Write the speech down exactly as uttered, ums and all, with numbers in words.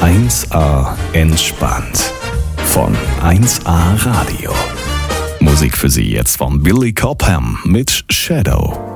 eins A entspannt von eins A Radio. Musik für Sie jetzt von Billy Cobham mit Shadow.